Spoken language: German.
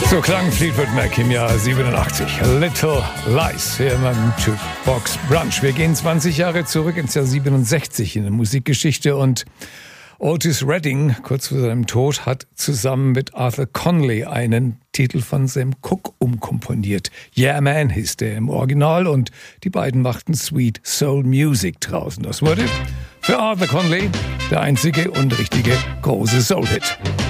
So klang Fleetwood Mac im Jahr 87. Little Lies hier beim Jukebox Brunch. Wir gehen 20 Jahre zurück ins Jahr 67 in der Musikgeschichte und Otis Redding, kurz vor seinem Tod, hat zusammen mit Arthur Conley einen Titel von Sam Cooke umkomponiert. Yeah Man hieß der im Original und die beiden machten Sweet Soul Music draußen. Das wurde für Arthur Conley der einzige und richtige große Soul-Hit.